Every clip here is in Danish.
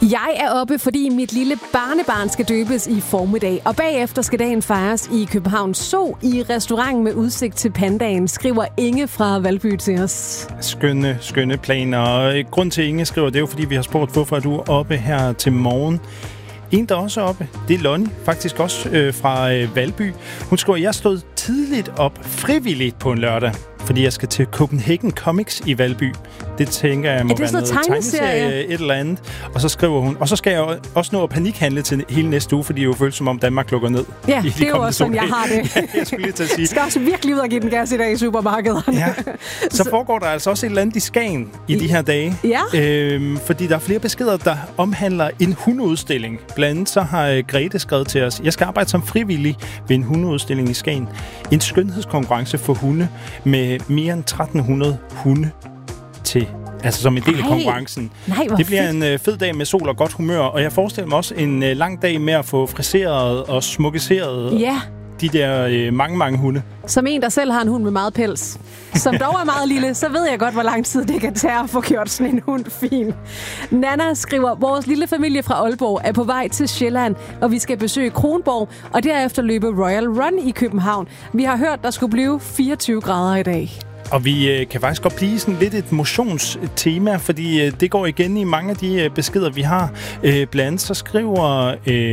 Jeg er oppe, fordi mit lille barnebarn skal døbes i formiddag, og bagefter skal dagen fejres i Københavns Zoo i restauranten med udsigt til pandaen, skriver Inge fra Valby til os. Skønne planer. Og grund til, Inge skriver, det er jo, fordi vi har spurgt, hvorfor er du oppe her til morgen. En, der også er oppe, det er Lonnie, faktisk også fra Valby. Hun skriver, jeg stod tidligt op frivilligt på en lørdag, fordi jeg skal til Copenhagen Comics i Valby. Det tænker jeg må være noget tegneserie, et eller andet. Og så skriver hun, og så skal jeg også nå at panikhandle til hele næste uge, fordi det jo føles som om Danmark lukker ned. Ja, det er jo også sådan, jeg har det. Ja, jeg skulle lige til at sige. Skal også virkelig ud og give den gas i dag i supermarkederne. Ja. Så foregår der altså også et eller andet i Skagen i de her dage. Ja. Fordi der er flere beskeder, der omhandler en hundeudstilling. Blandt andet så har Grete skrevet til os, jeg skal arbejde som frivillig ved en hundeudstilling i Skagen. En skønhedskonkurrence for hunde med mere end 1300 hunde til, altså som en del af konkurrencen. Det bliver en fed dag med sol og godt humør, og jeg forestiller mig også en lang dag med at få friseret og smukkeseret de der mange hunde. Som en, der selv har en hund med meget pels, som dog er meget lille, så ved jeg godt, hvor lang tid det kan tage at få gjort sådan en hund fin. Nana skriver, vores lille familie fra Aalborg er på vej til Sjælland, og vi skal besøge Kronborg, og derefter løbe Royal Run i København. Vi har hørt, der skulle blive 24 grader i dag. Og vi kan faktisk godt blive sådan lidt et motionstema, fordi det går igen i mange af de beskeder, vi har. Blandt andet så skriver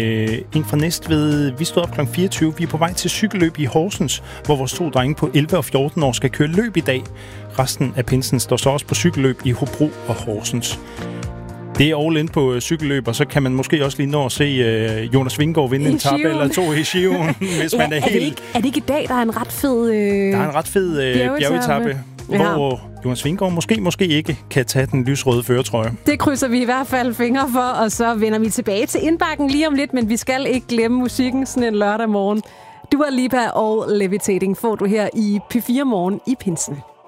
en fra Næstved, vi stod op kl. 24, vi er på vej til cykelløb i Horsens, hvor vores 2 drenge på 11 og 14 år skal køre løb i dag. Resten af pinsen står så også på cykelløb i Hobro og Horsens. Det er all in på cykelløb, og så kan man måske også lige nå at se Jonas Vingegaard vinde en etape eller 2 i Skiven, hvis man er helt... Er det ikke i dag, der er en ret fed Der er en ret fed bjergetape, hvor Jonas Vingegaard måske ikke kan tage den lysrøde førertrøje. Det krydser vi i hvert fald fingre for, og så vender vi tilbage til indbakken lige om lidt, men vi skal ikke glemme musikken sådan en lørdag morgen. Dua Lipa og Levitating får du her i P4 Morgen i pinsen.